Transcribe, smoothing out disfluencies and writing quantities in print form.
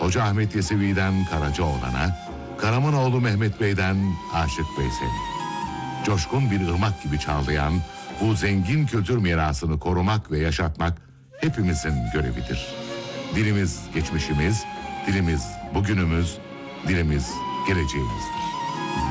Hoca Ahmet Yesevi'den Karacaoğlan'a, Karamanoğlu Mehmet Bey'den Aşık Veysel'e. Coşkun bir ırmak gibi çağlayan bu zengin kültür mirasını korumak ve yaşatmak hepimizin görevidir. Dilimiz geçmişimiz, dilimiz bugünümüz, dilimiz geleceğimizdir.